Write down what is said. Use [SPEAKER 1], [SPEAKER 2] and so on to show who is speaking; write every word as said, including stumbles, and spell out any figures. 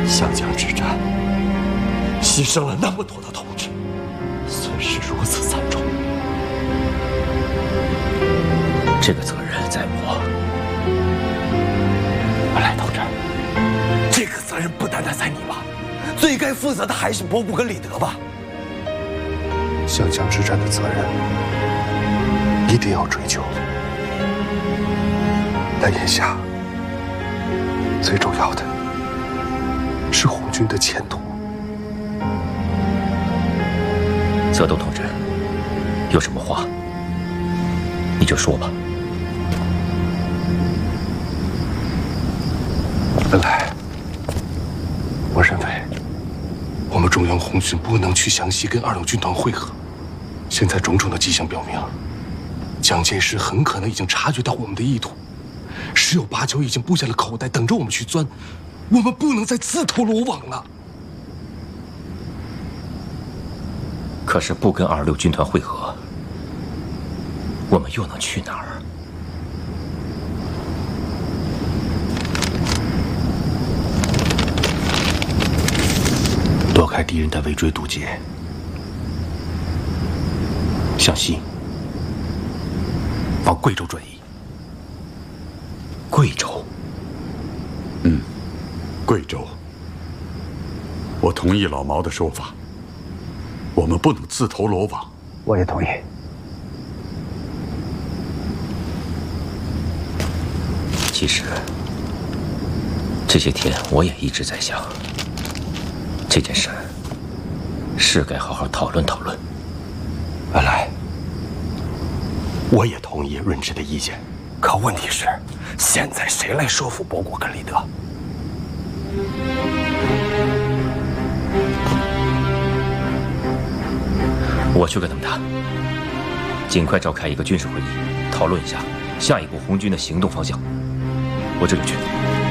[SPEAKER 1] 湘江之战牺牲了那么多的同志，损失如此惨重，
[SPEAKER 2] 这个责任在我。
[SPEAKER 1] 来，同志，这个责任不单单在你吧，最该负责的还是博古跟李德吧。
[SPEAKER 3] 湘江之战的责任一定要追究，但眼下最重要的是红军的前途。
[SPEAKER 2] 泽东同志，有什么话你就说吧。
[SPEAKER 3] 本来我认为我们中央红军不能去湘西跟二路军团会合，现在种种的迹象表明，蒋介石很可能已经察觉到我们的意图，十有八九已经布下了口袋，等着我们去钻。我们不能再自投罗网了。
[SPEAKER 2] 可是不跟二六军团会合，我们又能去哪儿？
[SPEAKER 4] 躲开敌人的围追堵截，向西，往贵州转移。
[SPEAKER 2] 贵州？
[SPEAKER 5] 嗯，贵州。我同意老毛的说法，我们不能自投罗网。
[SPEAKER 6] 我也同意。
[SPEAKER 2] 其实这些天我也一直在想，这件事是该好好讨论讨论。
[SPEAKER 1] 本来我也同意润之的意见，可问题是，现在谁来说服博古跟李德？
[SPEAKER 2] 我去跟他们谈，尽快召开一个军事会议，讨论一下下一步红军的行动方向。我这就去。